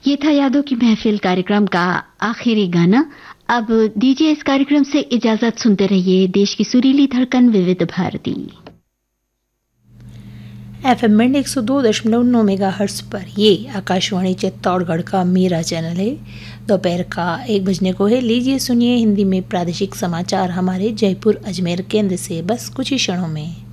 ये था यादों की महफिल कार्यक्रम का आखिरी गाना। अब दीजिए इस कार्यक्रम से इजाजत। सुनते रहिए देश की सुरीली धड़कन विविध भारती FM बैंड 102.9 मेगाहर्ट्ज पर। ये आकाशवाणी चित्तौड़गढ़ का मेरा चैनल है। दोपहर का 1 बजने को है। लीजिए सुनिए हिंदी में प्रादेशिक समाचार हमारे जयपुर अजमेर केंद्र से बस कुछ ही क्षणों में।